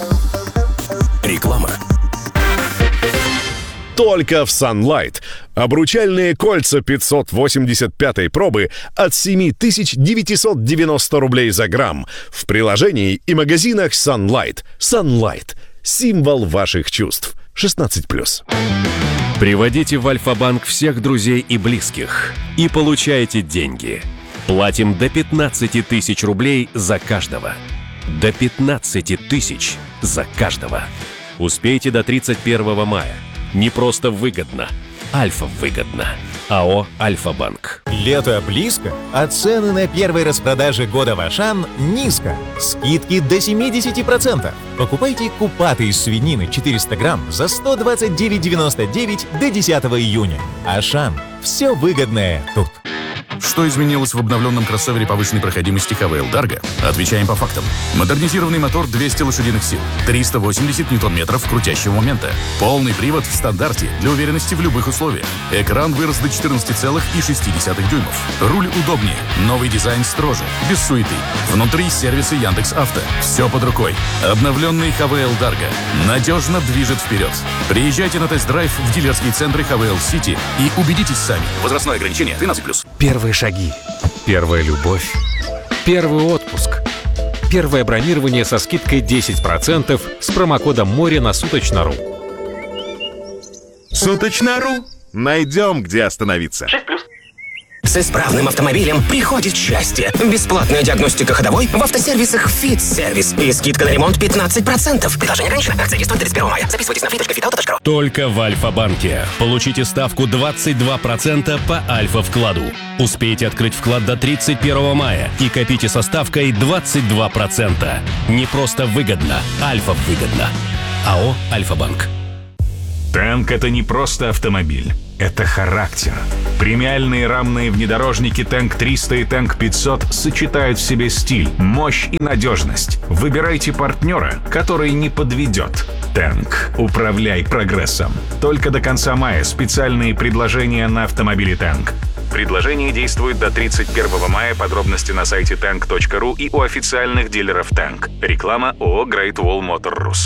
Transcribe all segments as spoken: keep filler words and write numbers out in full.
Реклама. Только в Sunlight. Обручальные кольца пятьсот восемьдесят пятой пробы от семь тысяч девятьсот девяносто рублей за грамм. В приложении и магазинах Sunlight. Sunlight. Символ ваших чувств. шестнадцать плюс. Приводите в Альфа-банк всех друзей и близких и получайте деньги. Платим до пятнадцати тысяч рублей за каждого. До пятнадцати тысяч за каждого. Успейте до тридцать первого мая. Не просто выгодно. Альфа выгодно. АО «Альфа-банк». Лето близко, а цены на первой распродаже года в Ашан низко. Скидки до семьдесят процентов. Покупайте купаты из свинины четыреста грамм за сто двадцать девять девяносто девять до десятого июня. Ашан. Все выгодное тут. Что изменилось в обновленном кроссовере повышенной проходимости эйч ви эл Dargo? Отвечаем по фактам. Модернизированный мотор двести лошадиных сил, триста восемьдесят ньютон-метров крутящего момента. Полный привод в стандарте для уверенности в любых условиях. Экран вырос до четырнадцати целых шести десятых дюймов. Руль удобнее. Новый дизайн строже. Без суеты. Внутри сервисы Яндекс.Авто. Все под рукой. Обновленный эйч ви эл Dargo надежно движет вперед. Приезжайте на тест-драйв в дилерские центры эйч ви эл City и убедитесь сами. Возрастное ограничение тринадцать плюс. Первые шаги. Первая любовь. Первый отпуск. Первое бронирование со скидкой десять процентов с промокодом «Море» на Суточно.ру. Суточно.ру. Найдем, где остановиться. С исправным автомобилем приходит счастье. Бесплатная диагностика ходовой в автосервисах «Фит-сервис». И скидка на ремонт пятнадцать процентов. Предложение ограничено. Акция действует тридцать первого мая. Записывайтесь на фит точка фит авто точка ру. Только в Альфа-банке. Получите ставку двадцать два процента по Альфа-вкладу. Успейте открыть вклад до тридцать первого мая и копите со ставкой двадцать два процента. Не просто выгодно. Альфа выгодно. АО «Альфа-банк». Танк — это не просто автомобиль, это характер. Премиальные рамные внедорожники Танк триста и Танк пятьсот сочетают в себе стиль, мощь и надежность. Выбирайте партнера, который не подведет. Танк. Управляй прогрессом. Только до конца мая специальные предложения на автомобили Танк. Предложение действует до тридцать первого мая. Подробности на сайте танк точка ру и у официальных дилеров Танк. Реклама ООО Great Wall Motor Rus.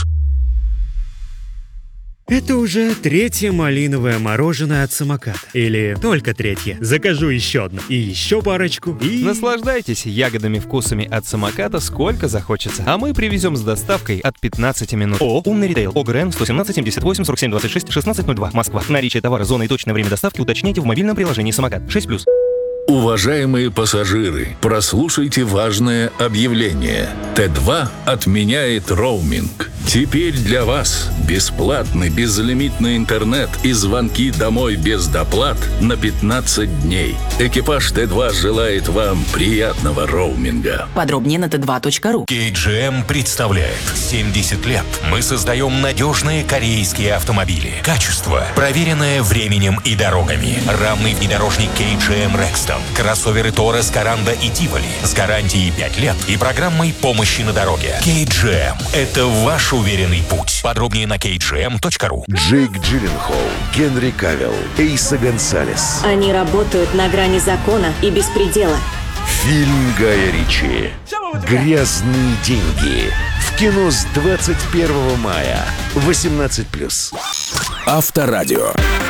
Это уже третье малиновое мороженое от самоката. Или только третье. Закажу еще одно. И еще парочку. И... Наслаждайтесь ягодными вкусами от самоката сколько захочется. А мы привезем с доставкой от пятнадцати минут. О, умный ритейл. ОГРН сто семнадцать семьдесят восемь сорок семь двадцать шесть шестнадцать ноль два. Москва. Наличие товара, зоны и точное время доставки уточняйте в мобильном приложении «Самокат». шесть плюс. Уважаемые пассажиры, прослушайте важное объявление. Тэ два отменяет роуминг. Теперь для вас бесплатный безлимитный интернет и звонки домой без доплат на пятнадцать дней. Экипаж Тэ два желает вам приятного роуминга. Подробнее на тэ два точка ру. кей джи эм представляет семьдесят лет. Мы создаем надежные корейские автомобили. Качество, проверенное временем и дорогами. Рамный внедорожник кей джи эм Rexton. Кроссоверы Торрес, Каранда и Тиволи с гарантией пять лет и программой помощи на дороге. кей джи эм – это ваш уверенный путь. Подробнее на кей джи эм точка ру. Джейк Джилленхол, Генри Кавилл, Эйса Гонсалес. Они работают на грани закона и беспредела. Фильм Гая Ричи «Грязные деньги». В кино с двадцать первого мая. восемнадцать плюс. Авторадио.